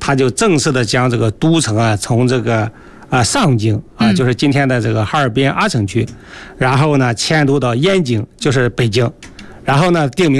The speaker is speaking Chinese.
他就正式的将这个都城啊从这个上京啊，就是今天的这个哈尔滨阿城区，然后呢迁都到燕京，就是北京，然后呢定名